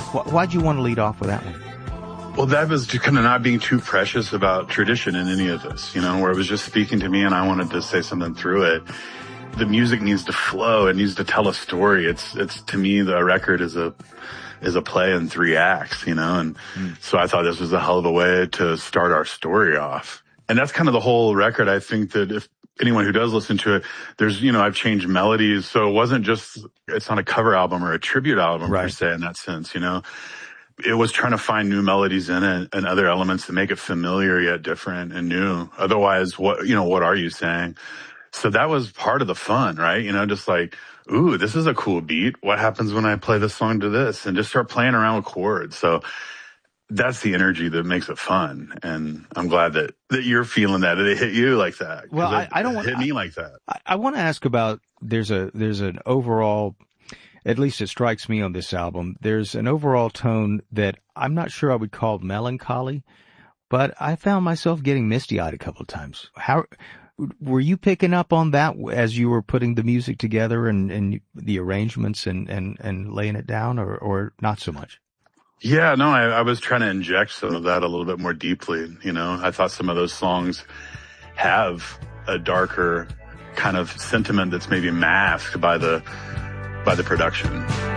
Why'd you want to lead off with that one? Well, that was just kind of not being too precious about tradition in any of this, where it was just speaking to me and I wanted to say something through it. The music needs to flow. It needs to tell a story. It's to me, the record is a play in 3 acts, and so I thought this was a hell of a way to start our story off. And that's kind of the whole record. I think that if anyone who does listen to it, there's, I've changed melodies. So it wasn't just, it's not a cover album or a tribute album per se in that sense, It was trying to find new melodies in it and other elements to make it familiar yet different and new. Otherwise, what are you saying? So that was part of the fun, right? Just like, ooh, this is a cool beat. What happens when I play this song to this? And just start playing around with chords. So that's the energy that makes it fun. And I'm glad that you're feeling that it hit you like that. Well, I don't want hit me like that. I want to ask about, there's an overall, at least it strikes me on this album, there's an overall tone that I'm not sure I would call melancholy, but I found myself getting misty-eyed a couple of times. How were you picking up on that as you were putting the music together and the arrangements and laying it down, or not so much? Yeah, no, I was trying to inject some of that a little bit more deeply. I thought some of those songs have a darker kind of sentiment that's maybe masked by the production.